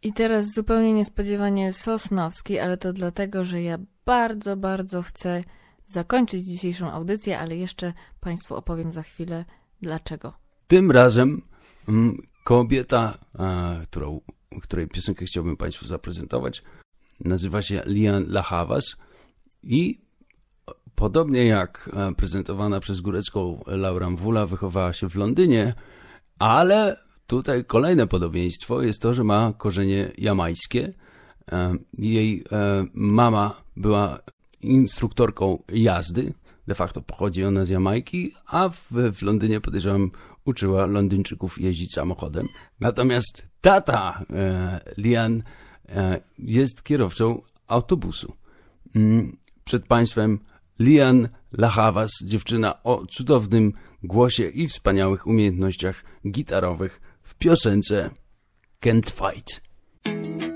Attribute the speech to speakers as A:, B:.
A: I teraz zupełnie niespodziewanie Sosnowski, ale to dlatego, że ja bardzo, bardzo chcę zakończyć dzisiejszą audycję, ale jeszcze Państwu opowiem za chwilę dlaczego.
B: Tym razem kobieta, której piosenkę chciałbym Państwu zaprezentować, nazywa się Lian Lahavas i podobnie jak prezentowana przez Górecką Laura Mvula wychowała się w Londynie, ale tutaj kolejne podobieństwo jest to, że ma korzenie jamajskie. Jej mama była instruktorką jazdy, de facto pochodzi ona z Jamajki, a w Londynie, podejrzewam, uczyła Londyńczyków jeździć samochodem. Natomiast tata Lian jest kierowcą autobusu. Przed Państwem Lian Lahavas, dziewczyna o cudownym głosie i wspaniałych umiejętnościach gitarowych w piosence Can't Fight.